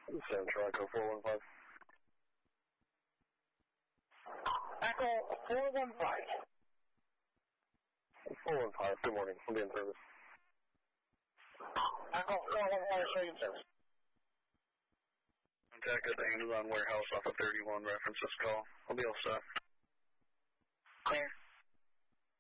Central Echo 415. Echo 415. 415, good morning. We'll be in service. Echo 415, show you in service. Contact at the Amazon warehouse off of 31, reference this call. I'll be all set. Clear.